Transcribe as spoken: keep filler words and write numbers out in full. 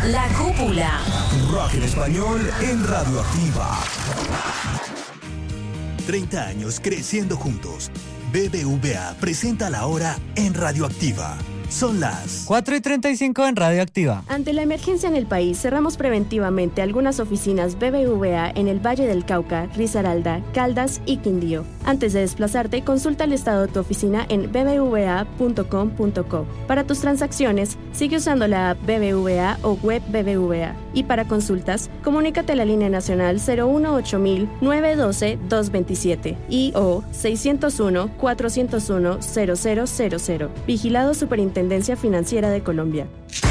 La Cúpula. Rock en español en Radioactiva. treinta años creciendo juntos. B B V A presenta la hora en Radioactiva. Son las cuatro y treinta y cinco en Radioactiva. Ante la emergencia en el país, cerramos preventivamente algunas oficinas B B V A en el Valle del Cauca, Risaralda, Caldas y Quindío. Antes de desplazarte, consulta el estado de tu oficina en b b v a punto com punto co. Para tus transacciones, sigue usando la app B B V A o web B B V A. Y para consultas, comunícate a la línea nacional cero uno ocho mil nueve uno dos dos dos siete y o seiscientos uno cuatrocientos uno cero cero cero cero. Vigilado Superintendencia Financiera de Colombia.